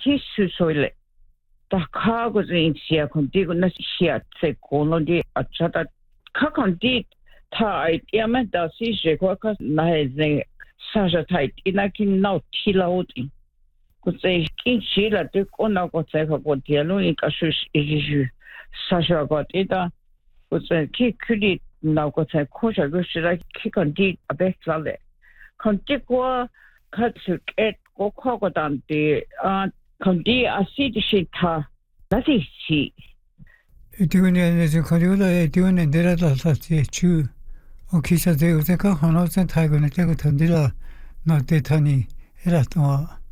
kissu soile. Ta kaago sia kon digo na sia se kono di achata kakon di ta iama da si je kwa ka na he saja tai ina kin no tilauti. Ko se kin chila de kona ko se ko dialo in ka shu saja ko ita ko se ki kuli na ko se ko ja go shira ki kon di abetlale. Kon di ko ka su et ko ko dan di kon di asidi shita nasi si. Diune ne koyola diune dera da sa chu o kisa de o ka hono sen tai go ne te ko tandila na te tani era to